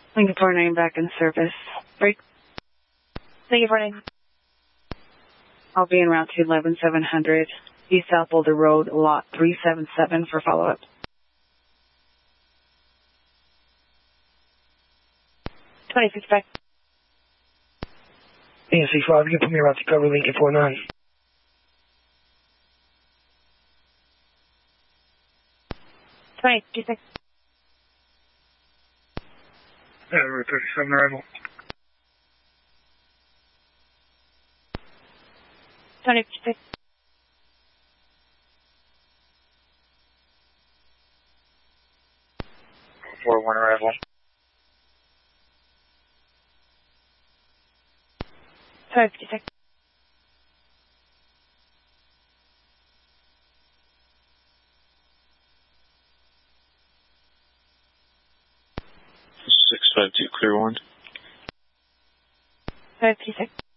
Lincoln 49 back in service. Break. Lincoln 49. I'll be en route to 11700 East South Boulder Road, lot 377 for follow-up. 26 back. ANC 5, you can put me around to cover Lincoln 49. Route 37 arrival. 26. One arrival. 56. Six 5-2, clear 1. 56.